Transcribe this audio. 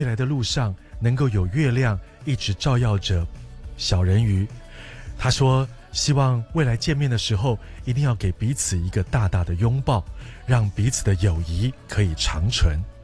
未来的路上能够有月亮一直照耀着小人鱼。他说希望未来见面的时候一定要给彼此一个大大的拥抱，让彼此的友谊可以长存。